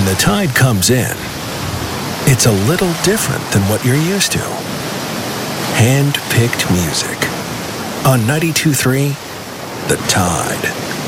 When the tide comes in, it's a little different than what you're used to. Hand-picked music. On 92.3, The Tide.